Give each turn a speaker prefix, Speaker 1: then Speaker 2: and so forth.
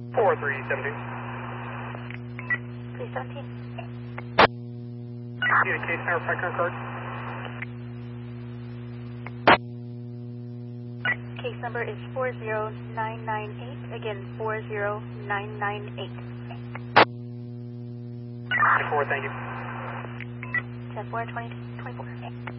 Speaker 1: 4317.
Speaker 2: 317.
Speaker 1: Need a case number, Packer card.
Speaker 2: Case number is 40998. Again, 40998.
Speaker 1: 24, thank you.
Speaker 2: 10-4, 2024.